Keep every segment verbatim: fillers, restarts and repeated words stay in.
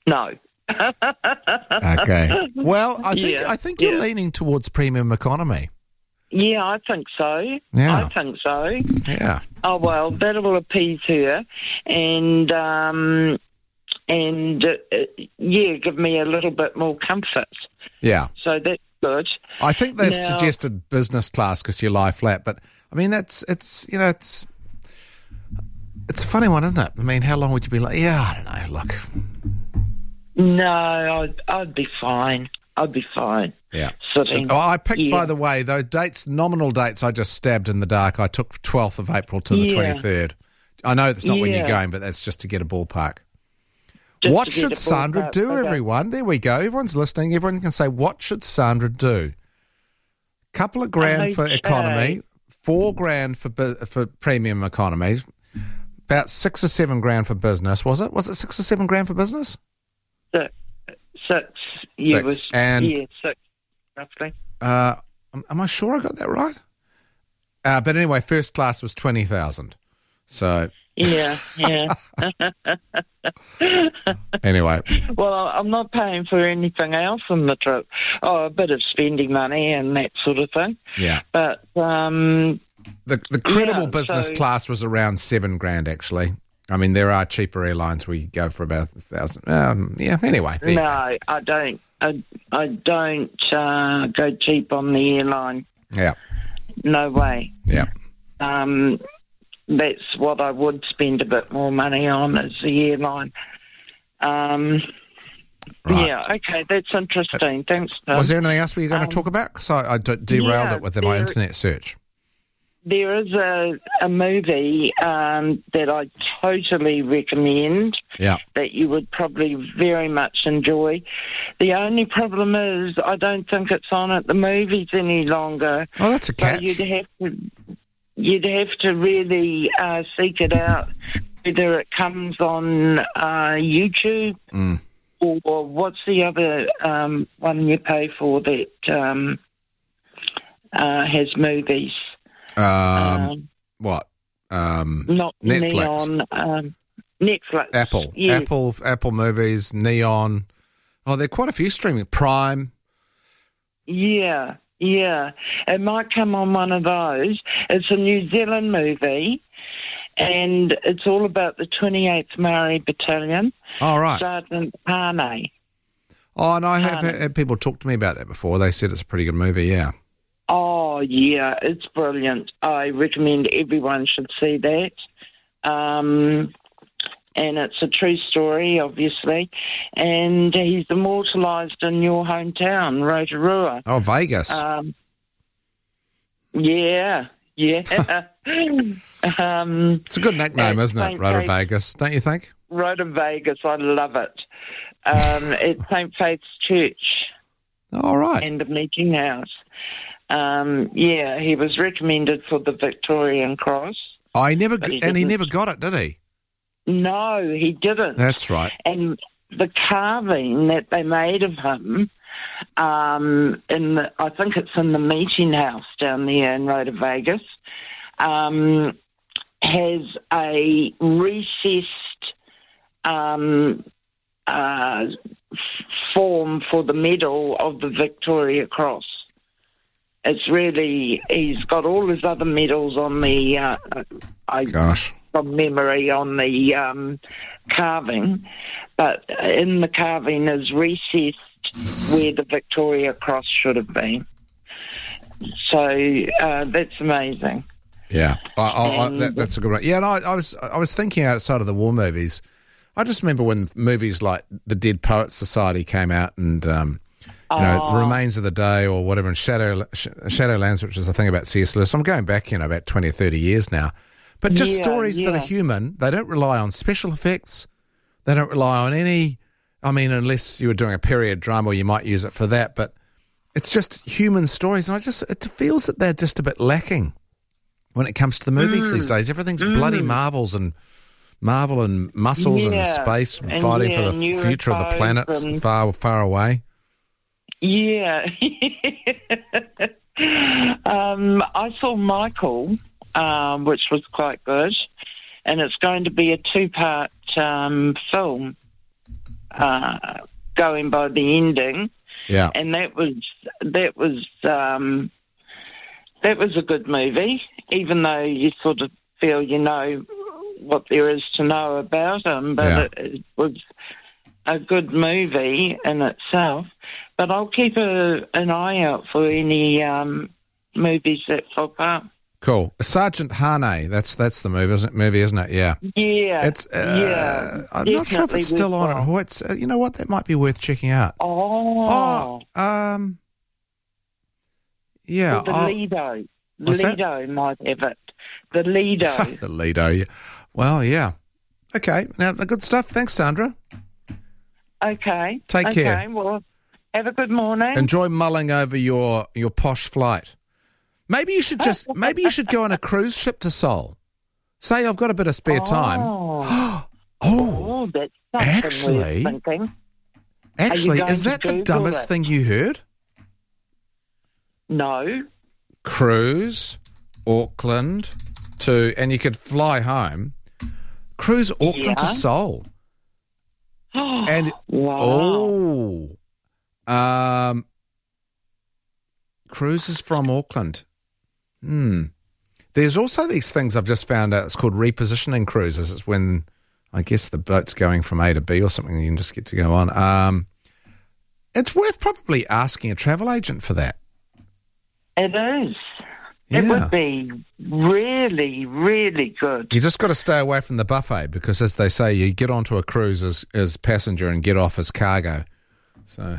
No. Okay. Well, I think Yeah, I think you're yeah. leaning towards premium economy. Yeah, I think so. Yeah. I think so. Yeah. Oh, well, that will appease her. And, um, and uh, yeah, give me a little bit more comfort. Yeah. So that's good. I think they've Now- suggested business class because you lie flat, but I mean that's it's you know it's it's a funny one, isn't it? I mean, how long would you be like? Yeah, I don't know. Look. No, I'd, I'd be fine. I'd be fine. Yeah. Sitting. Oh, I picked, Yeah. by the way, those dates, nominal dates, I just stabbed in the dark. I took twelfth of April to the Yeah. twenty-third. I know that's not when you're Yeah. going, but that's just to get a ballpark. Just What to get should a Sandra ballpark do, figure. everyone? There we go. Everyone's listening. Everyone can say, what should Sandra do? Couple of grand for Okay. economy, four grand for bu- for premium economy, about six or seven grand for business. Was it? Was it six or seven grand for business? Six. Six. Yeah, Six. Was, And- yeah, six, roughly. Uh, am, am I sure I got that right? Uh, but anyway, first class was twenty thousand. So Yeah, yeah. anyway, Well, I'm not paying for anything else on the trip. Oh, a bit of spending money and that sort of thing. yeah. But, um, The the credible Yeah, business so- class was around seven grand, actually. I mean, there are cheaper airlines where you go for about a thousand. Um, yeah, anyway. there you go. no, I don't. I, I don't uh, go cheap on the airline. Yeah, No way. yeah. Um, that's what I would spend a bit more money on is the airline. Um, Right. Yeah, okay, that's interesting. Thanks, Tom. Was there anything else we were going Um, to talk about? Because I, I d- derailed yeah, it with my there- internet search. There is a, a movie um, that I totally recommend Yeah. that you would probably very much enjoy. The only problem is I don't think it's on at the movies any longer. Oh, that's a So catch. you'd have to you'd have to really uh, seek it out, whether it comes on uh, YouTube Mm. or what's the other um, one you pay for that um, uh, has movies. Um, Um, what? Um, Not Netflix. Neon. Um, Netflix. Apple. Yeah. Apple. Apple movies. Neon. Oh, there are quite a few streaming. Prime. Yeah, yeah. It might come on one of those. It's a New Zealand movie, and it's all about the twenty-eighth Maori Battalion, All right. Sergeant Pane. Oh, and I have um, had people talk to me about that before. They said it's a pretty good movie. Yeah. Oh, yeah, it's brilliant. I recommend everyone should see that. Um, and it's a true story, obviously. And he's immortalised in your hometown, Rotorua. Oh, Vegas. Um, yeah, yeah. um, it's a good nickname, at isn't it? Saint Rotor Faith's- Vegas, don't you think? Rotor Vegas, I love it. Um, at Saint Faith's Church All right. and the meeting house. Um, yeah, he was recommended for the Victorian Cross. Oh, he never, But he and he didn't. never got it, did he? No, he didn't. That's right. And the carving that they made of him, um, in the, I think it's in the meeting house down there in Rotor Vegas, um, has a recessed um, uh, form for the medal of the Victoria Cross. It's really, he's got all his other medals on the, uh, I, Gosh. from memory, on the um, carving, but in the carving is recessed where the Victoria Cross should have been. So uh, that's amazing. Yeah, I, I, I, And- that, that's a good one. Yeah, and I, I was I was thinking outside of the war movies. I just remember when movies like The Dead Poets Society came out, and um, you know, Oh. Remains of the Day or whatever, and Shadow Sh- Shadowlands, which is a thing about C S Lewis. I'm going back, you know, about twenty or thirty years now. But just Yeah, stories that are yeah. human. They don't rely on special effects. They don't rely on any. I mean, unless you were doing a period drama, you might use it for that. But it's just human stories, and I just it feels that they're just a bit lacking when it comes to the movies Mm. these days. Everything's bloody Marvels and Marvel and muscles and Yeah. space and And fighting yeah, for the and U F future of the Os planet and- far, far away. Yeah. um, I saw Michael, um, which was quite good, and it's going to be a two-part um, film. uh, going by the ending. Yeah. And that was that was um, that was a good movie, even though you sort of feel you know what there is to know about him, but Yeah. it, it was a good movie in itself. But I'll keep a, an eye out for any um, movies that pop up. Cool. Sergeant Hane, that's that's the movie, isn't it? Movie, isn't it? Yeah. Yeah. It's. Uh, yeah. I'm not sure if it's still on at Hoyts. Uh, you know what? That might be worth checking out. Oh. Oh. Um. Yeah. Or the I'll- Lido. What's that? Lido might have it. The Lido. the Lido. Yeah. Well, yeah. Okay. Now, the good stuff. Thanks, Sandra. Okay. Take okay. care. Okay. Well, have a good morning. Enjoy mulling over your your posh flight. Maybe you should just. maybe you should go on a cruise ship to Seoul. Say I've got a bit of spare time. Oh. Oh. Oh, that's something actually- worth thinking. Actually, going is to that the Google dumbest it? thing you heard? No. Cruise Auckland to, and you could fly home. Cruise Auckland Yeah. to Seoul, and wow. oh, um, cruises from Auckland. Hmm. There's also these things I've just found out. It's called repositioning cruises. It's when I guess the boat's going from A to B or something. And you can just get to go on. Um, it's worth probably asking a travel agent for that. It is. It Yeah. would be really, really good. You just got to stay away from the buffet because, as they say, you get onto a cruise as, as passenger and get off as cargo. So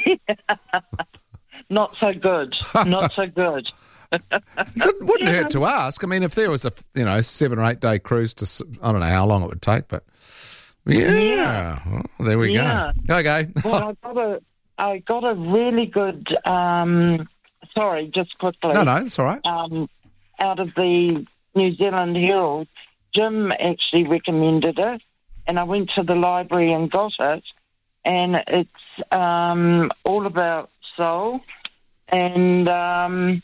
Not so good. Not so good. it wouldn't hurt to ask. I mean, if there was a you know seven or eight day cruise to, s- I don't know how long it would take, but yeah, Yeah. Well, there we Yeah. go. Okay. Well, I got a, I got a really good. Um, sorry, just quickly. no, no, that's all right. Um, out of the New Zealand Herald, Jim actually recommended it, and I went to the library and got it, and it's um, all about soul and um,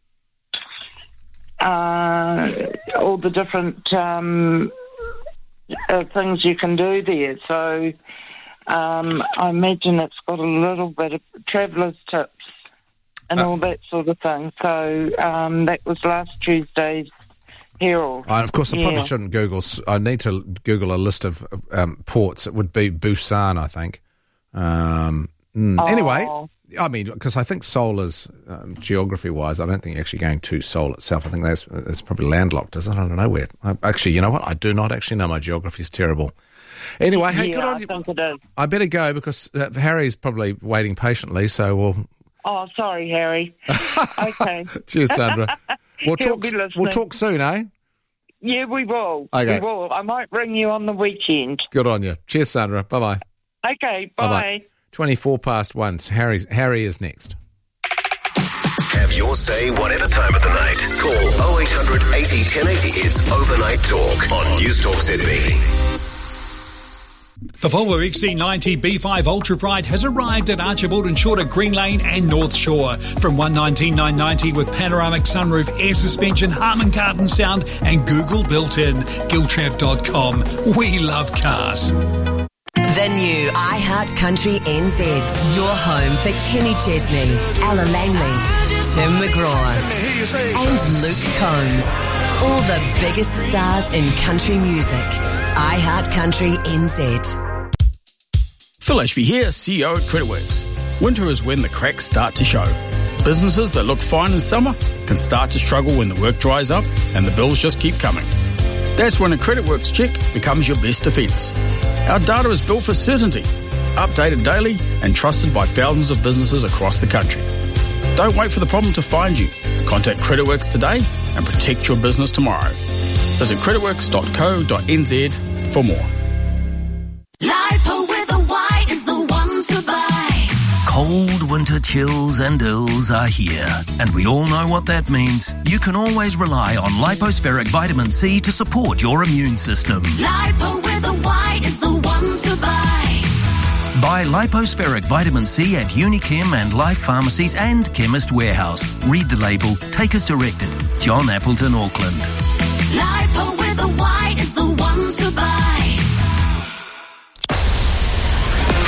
uh, all the different um, uh, things you can do there. So um, I imagine it's got a little bit of traveller's tips and Uh, all that sort of thing. So um, that was last Tuesday's Herald. I, of course, I probably Yeah. shouldn't Google. s- I need to Google a list of um, ports. It would be Busan, I think. Um, mm, Anyway, Oh. I mean, because I think Seoul is, um, geography-wise, I don't think you're actually going to Seoul itself. I think that's it's probably landlocked, isn't it? I don't know where. I, actually, you know what? I do not actually know. My geography is terrible. Anyway, hey, yeah, good on I you. think it is. I better go because uh, Harry's probably waiting patiently, so we'll... Oh, sorry, Harry. Okay. Cheers, Sandra. We'll He'll talk, be listening. we'll talk soon, eh? Yeah, we will. Okay. We will. I might ring you on the weekend. Good on you. Cheers, Sandra. Bye-bye. Okay, bye. Bye-bye. twenty-four past one. So Harry's, Harry is next. Have your say whatever time of the night. Call oh eight hundred eighty ten eighty. It's Overnight Talk on News Talk Sydney. The Volvo X C ninety B five Ultra Bright has arrived at Archibald and Short at Green Lane and North Shore. From one hundred nineteen thousand nine hundred ninety with panoramic sunroof, air suspension, Harman Kardon sound and Google built-in. Giltrav dot com. We love cars. The new iHeart Country N Z. Your home for Kenny Chesney, Ella Langley, Tim McGraw, and Luke Combs. All the biggest stars in country music. iHeart Country N Z. Phil Ashby here, C E O at CreditWorks. Winter is when the cracks start to show. Businesses that look fine in summer can start to struggle when the work dries up and the bills just keep coming. That's when a CreditWorks check becomes your best defence. Our data is built for certainty, updated daily and trusted by thousands of businesses across the country. Don't wait for the problem to find you. Contact CreditWorks today and protect your business tomorrow. Visit creditworks dot co dot n z for more. Lipo with a Y is the one to buy. Cold winter chills and ills are here, and we all know what that means. You can always rely on Lipospheric Vitamin C to support your immune system. Lipo with a Y is the one to buy. Buy Lipospheric Vitamin C at Unichem and Life Pharmacies and Chemist Warehouse. Read the label. Take as directed. John Appleton, Auckland. Lipo with a Y is the one to buy.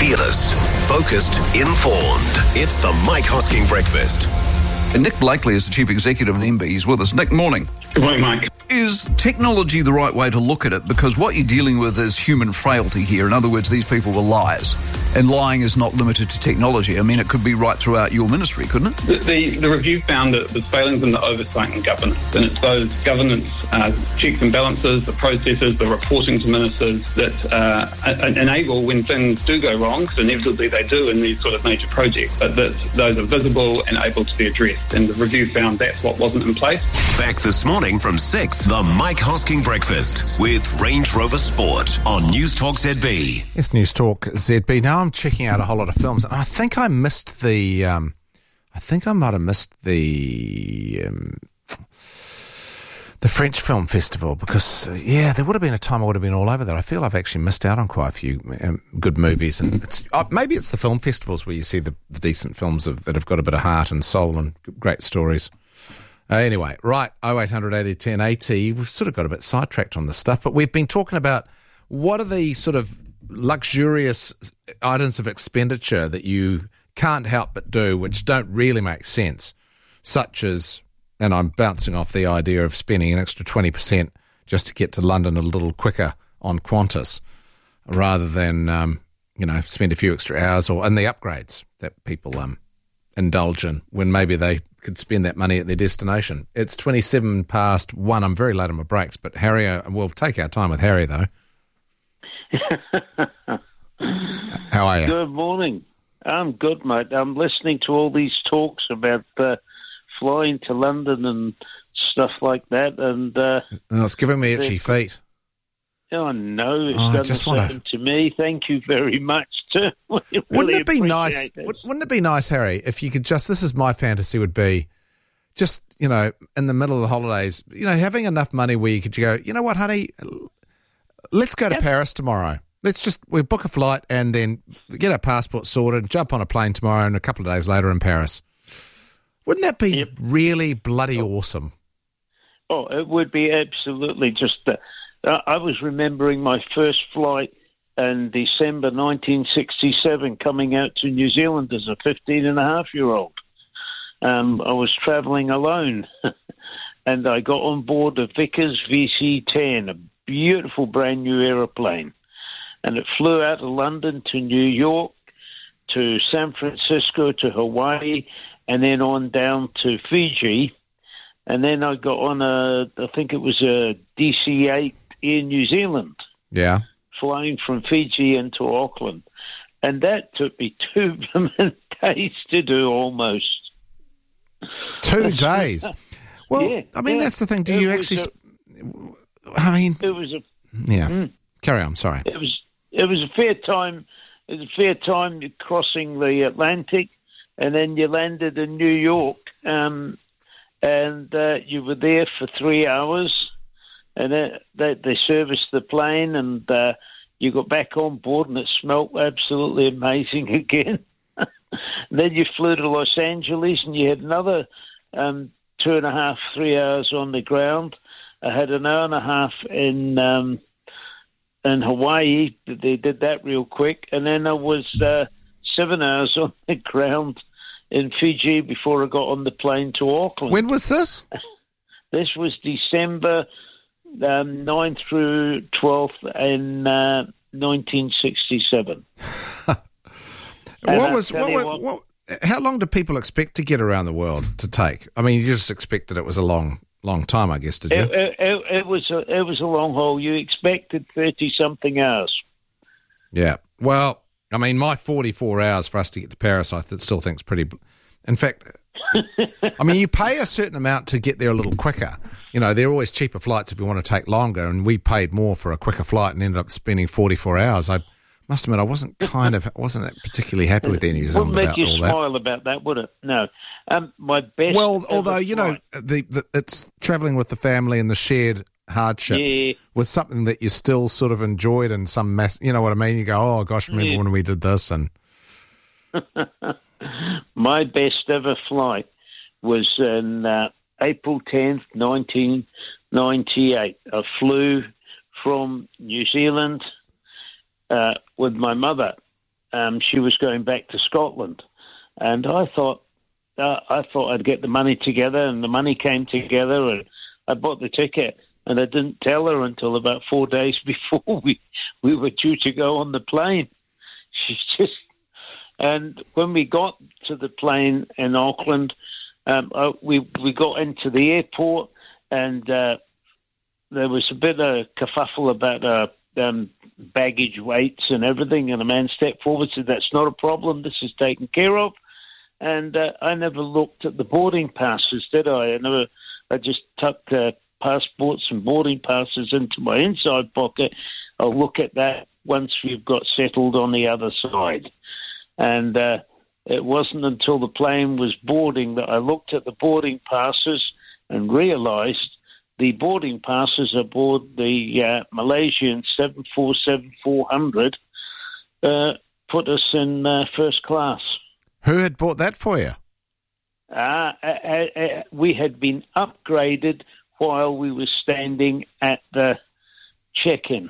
fearless, focused, informed. It's the Mike Hosking Breakfast. And Nick Blakely is the Chief Executive of M B. He's with us. Nick, morning. Good morning, Mike. Is technology the right way to look at it? Because what you're dealing with is human frailty here. In other words, these people were liars. And lying is not limited to technology. I mean, it could be right throughout your ministry, couldn't it? The, the, the review found that it was failings in the oversight and governance. And it's those governance uh, checks and balances, the processes, the reporting to ministers that uh, enable when things do go wrong, because inevitably they do in these sort of major projects, but that those are visible and able to be addressed. And the review found that's what wasn't in place. Back this morning from six, the Mike Hosking Breakfast with Range Rover Sport on News Talk Z B. Yes, News Talk Z B. Now I'm checking out a whole lot of films, and I think I missed the. Um, I think I might have missed the um, the French Film Festival because, uh, yeah, there would have been a time I would have been all over there. I feel I've actually missed out on quite a few um, good movies, and it's, uh, maybe it's the film festivals where you see the, the decent films of, that have got a bit of heart and soul and great stories. Uh, anyway, right, oh eight hundred eighty ten eighty. We've sort of got a bit sidetracked on this stuff, but we've been talking about what are the sort of luxurious items of expenditure that you can't help but do, which don't really make sense, such as, and I'm bouncing off the idea of spending an extra twenty percent just to get to London a little quicker on Qantas, rather than, um, you know, spend a few extra hours, or and the upgrades that people um, indulge in when maybe they could spend that money at their destination. It's twenty-seven past one. I'm very late on my breaks, but Harry, uh, we'll take our time with Harry, though. How are you? Good morning. I'm good, mate. I'm listening to all these talks about uh, flying to London and stuff like that, and uh, oh, it's giving me itchy feet. Oh no, it oh, doesn't just wanna... happen to me. Thank you very much, too. Really wouldn't it be nice? This. Wouldn't it be nice, Harry, if you could just? This is my fantasy. Would be just, you know, in the middle of the holidays, you know, having enough money where you could go, you know what, honey, let's go to yep. Paris tomorrow. Let's just we book a flight and then get our passport sorted and jump on a plane tomorrow, and a couple of days later in Paris. Wouldn't that be yep. really bloody oh. awesome? Oh, it would be absolutely just. Uh, I was remembering my first flight in December nineteen sixty-seven, coming out to New Zealand as a fifteen and a half year old. Um, I was travelling alone, and I got on board a Vickers V C ten, a beautiful brand new aeroplane. And it flew out of London to New York, to San Francisco, to Hawaii, and then on down to Fiji. And then I got on a, I think it was a D C eight Air New Zealand. Yeah. Flying from Fiji into Auckland. And that took me two days to do almost. Two days? Well, yeah, I mean, yeah. that's the thing. Do it you actually... A, I mean... It was a... Yeah. Mm, Carry on, sorry. It was it was a fair time. It was a fair time crossing the Atlantic, and then you landed in New York, um, and uh, you were there for three hours, and they, they, they serviced the plane, and uh, you got back on board, and it smelt absolutely amazing again. Then you flew to Los Angeles, and you had another um, two and a half, three hours on the ground. I had an hour and a half in um, in Hawaii. They did that real quick, and then I was uh, seven hours on the ground in Fiji before I got on the plane to Auckland. When was this? This was December um, ninth through twelfth in uh, nineteen sixty-seven. What was what, what, what? How long do people expect to get around the world to take? I mean, you just expected it was a long, long time, I guess. Did you? It, it, it was a, it was a long haul. You expected thirty something hours. Yeah. Well, I mean, my forty-four hours for us to get to Paris, I th- still think is pretty. In fact, I mean, you pay a certain amount to get there a little quicker. You know, there are always cheaper flights if you want to take longer, and we paid more for a quicker flight and ended up spending forty-four hours. I must admit, I wasn't kind of wasn't that particularly happy with Air New Zealand Wouldn't about make you all that. smile about that, would it? No. Um, my best. Well, although you flight. know, the, the it's travelling with the family and the shared hardship yeah. was something that you still sort of enjoyed in some mass. You know what I mean? You go, oh gosh, remember yeah. when we did this? And my best ever flight was in uh, April tenth, nineteen ninety-eight. I flew from New Zealand uh, with my mother um, she was going back to Scotland, and I thought uh, I thought I'd get the money together, and the money came together, and I bought the ticket, and I didn't tell her until about four days before we we were due to go on the plane. She just and when we got to the plane in Auckland, um, uh, we we got into the airport, and uh, there was a bit of kerfuffle about uh, um, baggage weights and everything, and a man stepped forward and said, "That's not a problem, this is taken care of." And uh, I never looked at the boarding passes, did I? I never. I just tucked uh, passports and boarding passes into my inside pocket. I'll look at that once we've got settled on the other side. And uh, it wasn't until the plane was boarding that I looked at the boarding passes and realised the boarding passes aboard the uh, Malaysian seven forty-seven four hundred uh, put us in uh, first class. Who had bought that for you? Uh, uh, uh, we had been upgraded while we were standing at the check-in.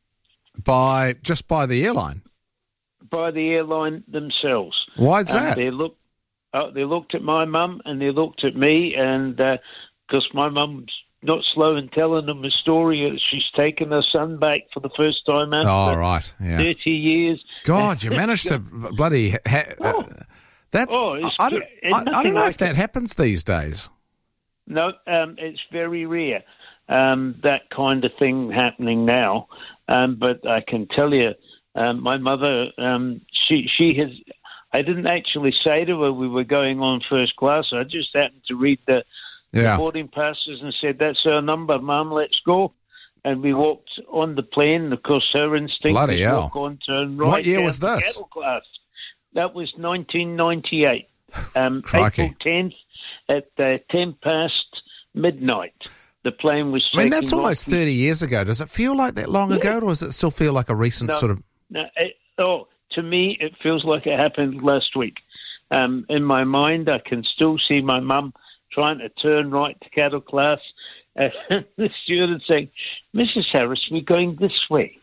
By just by the airline? By the airline themselves. Why is that? Um, they looked. Uh, they looked at my mum and they looked at me, and because uh, my mum's not slow in telling them a story, she's taken her son back for the first time after oh, right. yeah. thirty years. God, you managed to bloody. Ha- oh. uh, that's. Oh, I don't. I, I don't know like if that it. happens these days. No, um, it's very rare. Um, that kind of thing happening now, um, but I can tell you, um, my mother, um, she she has. I didn't actually say to her we were going on first class. I just happened to read the, yeah. the boarding passes and said, "That's our number, Mum. Let's go." And we walked on the plane. Of course, her instinct Bloody was hell. walk on, turn right. What year down was to this? Cattle class. That was nineteen ninety-eight, um, Crikey. April tenth at uh, ten past midnight. The plane was. I mean, that's taking almost off. thirty years ago. Does it feel like that long Yeah. ago, or does it still feel like a recent No, sort of? No, it, oh, to me, it feels like it happened last week. Um, in my mind, I can still see my mum trying to turn right to cattle class, and the steward saying, "Missus Harris, we're going this way."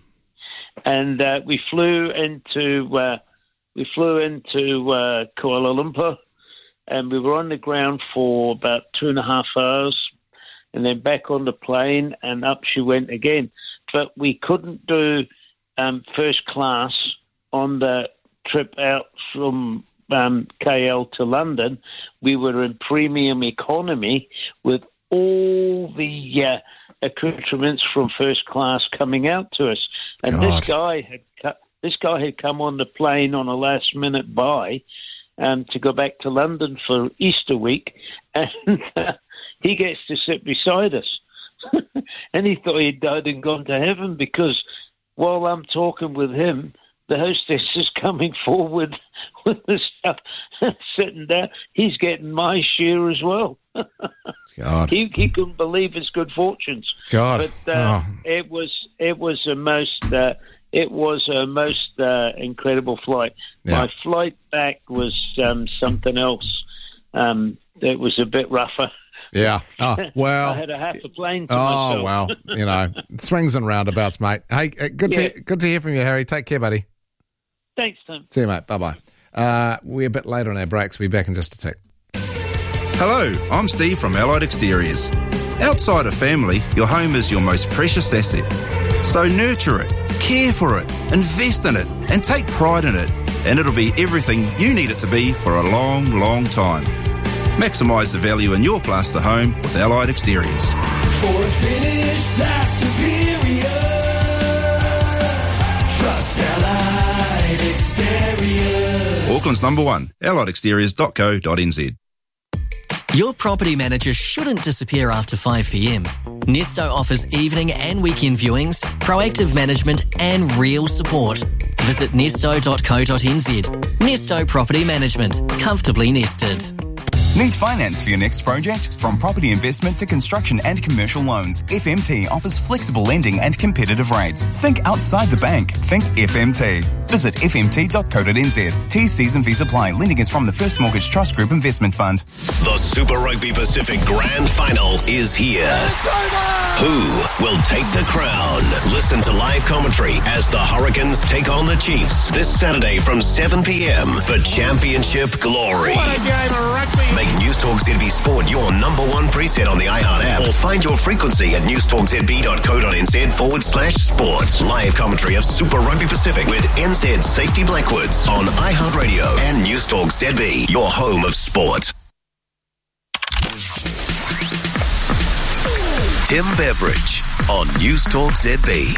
And uh, we flew into uh, we flew into uh, Kuala Lumpur, and we were on the ground for about two and a half hours, and then back on the plane, and up she went again. But we couldn't do um, first class on the trip out from um, K L to London. We were in premium economy with all the uh, accoutrements from first class coming out to us. And God. this guy had cu- this guy had come on the plane on a last minute buy um, to go back to London for Easter week, and uh, he gets to sit beside us. And he thought he'd died and gone to heaven, because while I'm talking with him, the hostess is coming forward with the stuff sitting down. He's getting my share as well. God. He, he couldn't believe his good fortunes. God. But uh, Oh. it was it was a most uh, it was a most uh, incredible flight. Yeah. My flight back was um, something else. Um, it was a bit rougher. Yeah. Oh, well. I had a half a plane to Oh, myself. well, you know, swings and roundabouts, mate. Hey, uh, good Yeah. to good to hear from you, Harry. Take care, buddy. Thanks, Tim. See you, mate. Bye-bye. Uh, we're a bit later on our breaks. We'll be back in just a tick. Hello, I'm Steve from Allied Exteriors. Outside of family, your home is your most precious asset. So nurture it, care for it, invest in it, and take pride in it, and it'll be everything you need it to be for a long, long time. Maximise the value in your plaster home with Allied Exteriors. For a finish that's superior, trust Allied Exteriors. Auckland's number one, allied exteriors dot co dot n z. Your property manager shouldn't disappear after five p.m. Nesto offers evening and weekend viewings, proactive management and real support. Visit nesto dot co dot n z. Nesto Property Management. Comfortably nested. Need finance for your next project? From property investment to construction and commercial loans, F M T offers flexible lending and competitive rates. Think outside the bank. Think F M T. Visit f m t dot co dot n z. T Cs and fees apply. Lending is from the First Mortgage Trust Group Investment Fund. The Super Rugby Pacific Grand Final is here. Who will take the crown? Listen to live commentary as the Hurricanes take on the Chiefs this Saturday from seven p.m. for Championship Glory. What a game of rugby. Make News Talk Z B Sport your number one preset on the iHeart app or find your frequency at newstalkzb.co.nz forward slash sport. Live commentary of Super Rugby Pacific with N Z Safety Blackwoods on iHeartRadio and News Talk Z B, your home of sport. Tim Beveridge on News Talk Z B.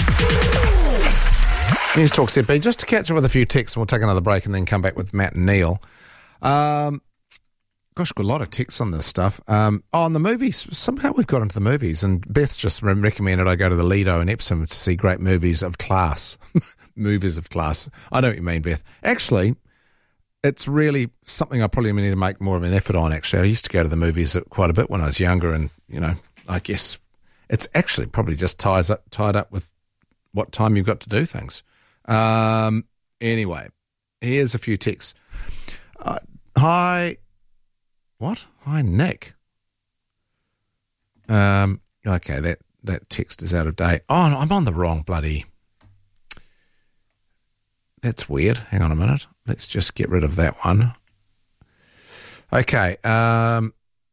News Talk Z B. Just to catch up with a few texts, and we'll take another break and then come back with Matt and Neil. Um, gosh, got a lot of texts on this stuff. Um, oh, on the movies, somehow we've got into the movies, and Beth's just recommended I go to the Lido in Epsom to see great movies of class. Movies of class. I know what you mean, Beth. Actually, it's really something I probably need to make more of an effort on, actually. I used to go to the movies quite a bit when I was younger, and, you know, I guess it's actually probably just ties up, tied up with what time you've got to do things. Um, anyway, here's a few texts. Uh, hi, what? Hi, Nick. Um, okay, that, that text is out of date. Oh, no, I'm on the wrong bloody... That's weird. Hang on a minute. Let's just get rid of that one. Okay, um...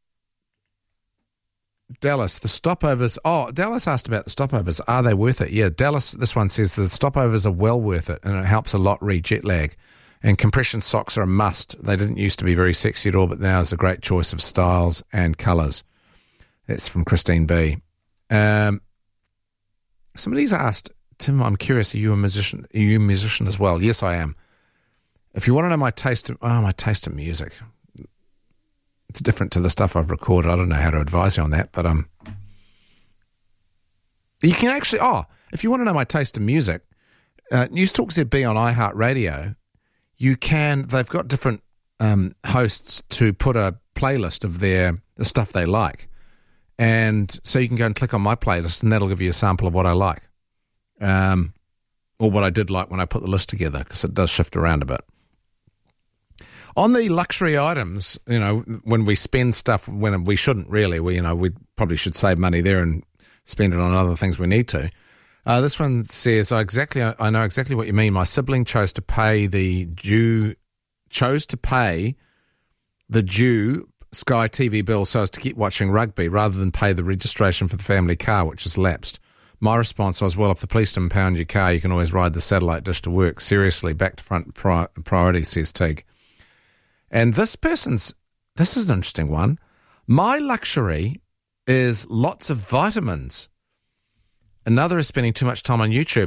Dallas, the stopovers. Oh, Dallas asked about the stopovers. Are they worth it? Yeah, Dallas, this one says the stopovers are well worth it and it helps a lot re jet lag. And compression socks are a must. They didn't used to be very sexy at all, but now is a great choice of styles and colours. That's from Christine B. Um, somebody's asked, Tim, I'm curious, are you a musician? Are you a musician as well? Yes, I am. If you want to know my taste, of, oh, my taste in music. It's different to the stuff I've recorded. I don't know how to advise you on that, but um, you can actually, oh, if you want to know my taste in music, uh, News Talk Z B on iHeartRadio, you can, they've got different um, hosts to put a playlist of their, the stuff they like. And so you can go and click on my playlist and that'll give you a sample of what I like. Um, or what I did like when I put the list together, because it does shift around a bit. On the luxury items, you know, when we spend stuff when we shouldn't really, we, you know, we probably should save money there and spend it on other things we need to. Uh, this one says, I exactly, I know exactly what you mean. My sibling chose to pay the due, chose to pay the due Sky T V bill so as to keep watching rugby rather than pay the registration for the family car, which has lapsed. My response was, well, if the police impound your car, you can always ride the satellite dish to work. Seriously, back to front pri- priority, says Teague. And this person's, this is an interesting one. My luxury is lots of vitamins. Another is spending too much time on YouTube.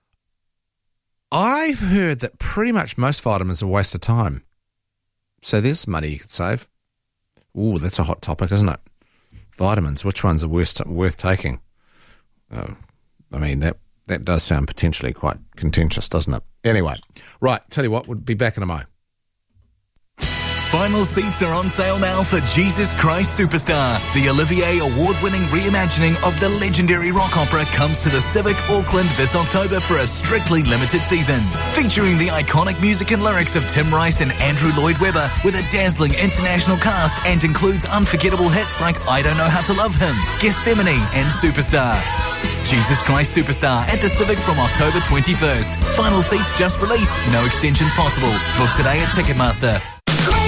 I've heard that pretty much most vitamins are a waste of time. So there's money you could save. Ooh, that's a hot topic, isn't it? Vitamins, which ones are worth, worth taking? Oh, I mean, that, that does sound potentially quite contentious, doesn't it? Anyway, right, tell you what, we'll be back in a mo. Final seats are on sale now for Jesus Christ Superstar. The Olivier Award-winning reimagining of the legendary rock opera comes to the Civic Auckland this October for a strictly limited season. Featuring the iconic music and lyrics of Tim Rice and Andrew Lloyd Webber with a dazzling international cast and includes unforgettable hits like I Don't Know How to Love Him, Gethsemane and Superstar. Jesus Christ Superstar at the Civic from October twenty-first. Final seats just released. No extensions possible. Book today at Ticketmaster.